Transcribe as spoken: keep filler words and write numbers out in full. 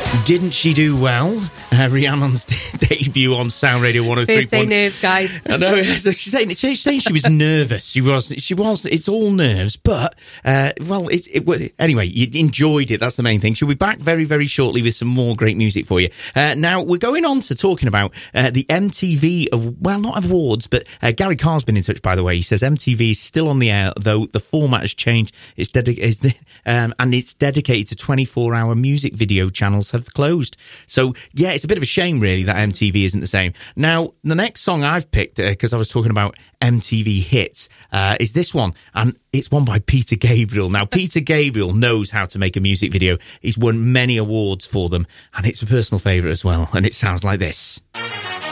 Didn't she do well? Uh, Rhiannon's debut on Sound Radio one oh three. First day nerves, guys. I know. She's saying, she's saying she was nervous. She was. She was. It's all nerves, but uh, well, it, it. Anyway, you enjoyed it. That's the main thing. She'll be back very, very shortly with some more great music for you. Uh, now we're going on to talking about uh, the M T V. Well, not awards, but uh, Gary Carr's been in touch. By the way, he says M T V is still on the air, though the format has changed. It's dedicated, um, and it's dedicated to twenty-four hour music video channels have closed. So yeah, it's a bit of a shame really that M T V isn't the same. Now the next song I've picked, because uh, I was talking about M T V hits, uh, is this one, and it's one by Peter Gabriel. Now Peter Gabriel knows how to make a music video. He's won many awards for them, and it's a personal favourite as well, and it sounds like this.